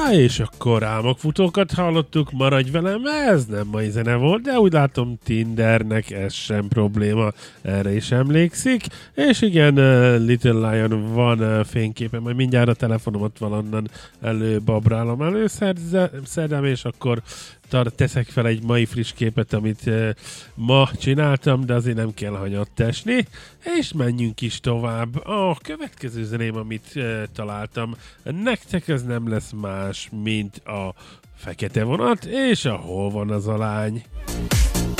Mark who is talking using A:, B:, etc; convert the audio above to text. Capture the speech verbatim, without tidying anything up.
A: és akkor álmokfutókat hallottuk, maradj velem, ez nem mai zene volt, de úgy látom Tindernek ez sem probléma, erre is emlékszik, és igen, Little Lion van fényképen, majd mindjárt a telefonomat valonnan előbabrálom, előszedem, és akkor tar- teszek fel egy mai friss képet, amit uh, ma csináltam, de azért nem kell hanyatt esni, és menjünk is tovább. A következő zeném, amit uh, találtam, nektek ez nem lesz más, mint a Fekete Vonat, és a Hol van az a lány?